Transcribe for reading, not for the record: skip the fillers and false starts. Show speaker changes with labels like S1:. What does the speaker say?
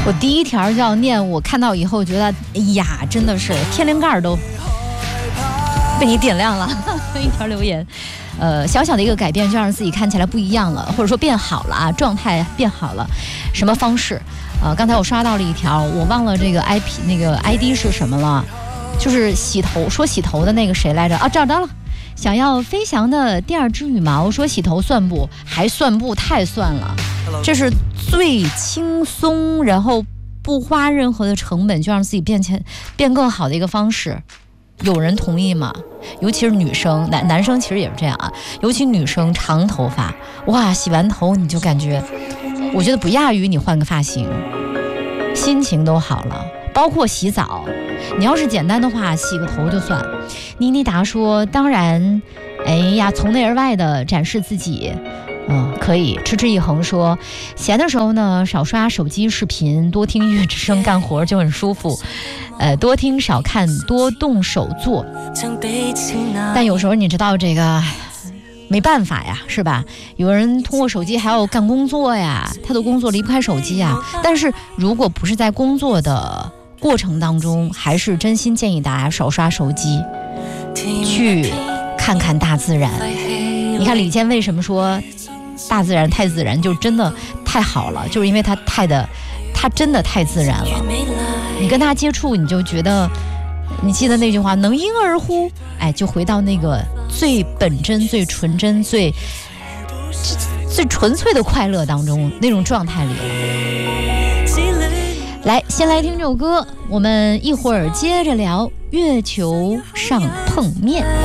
S1: 我第一条就要念，我看到以后觉得，哎呀，真的是天灵盖都被你点亮了。一条留言，小小的一个改变就让自己看起来不一样了，或者说变好了啊，状态变好了。什么方式？刚才我刷到了一条，我忘了这个 ID 是什么了，就是洗头的那个谁来着啊？找到了。想要飞翔的第二只羽毛，说洗头算不？还算不？太算了。这是最轻松，然后不花任何的成本就让自己变更好的一个方式。有人同意吗？尤其是女生，男生其实也是这样啊。尤其女生长头发，哇，洗完头你就感觉，我觉得不亚于你换个发型，心情都好了。包括洗澡，你要是简单的话，洗个头就算。妮妮达说，当然，哎呀，从内而外的展示自己。可以。持一恒说，闲的时候呢，少刷手机视频，多听音乐之声，干活就很舒服。多听少看，多动手做。但有时候你知道这个没办法呀，是吧？有人通过手机还要干工作呀，他的工作离不开手机呀。但是如果不是在工作的过程当中，还是真心建议大家少刷手机，去看看大自然。你看李健为什么说大自然太自然，就真的太好了，就是因为它真的太自然了。你跟它接触，你就觉得，你记得那句话，能婴儿乎？哎，就回到那个最本真、最纯真、最纯粹的快乐当中那种状态里了。来，先来听这首歌，我们一会儿接着聊月球上碰面。